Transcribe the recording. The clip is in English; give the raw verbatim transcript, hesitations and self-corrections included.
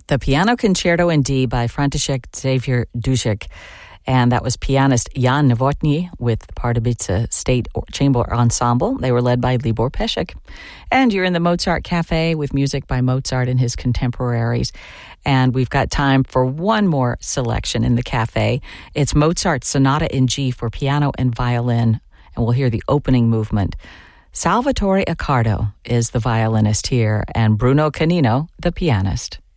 The Piano Concerto in D by František Xavier Dušek. And that was pianist Jan Novotny with the Pardubice State Chamber Ensemble. They were led by Libor Pesek. And you're in the Mozart Cafe with music by Mozart and his contemporaries. And we've got time for one more selection in the cafe. It's Mozart's Sonata in G for piano and violin. And we'll hear the opening movement. Salvatore Accardo is the violinist here, and Bruno Canino, the pianist.